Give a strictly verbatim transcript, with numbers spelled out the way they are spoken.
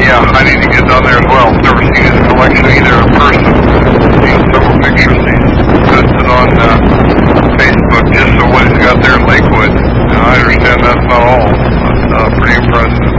yeah, I need to get down there as well. Never seen his collection either in person. Seen several pictures. He's posted on uh, Facebook just so what he's got there in Lakewood. Now, I understand that's not all, but uh, pretty impressive.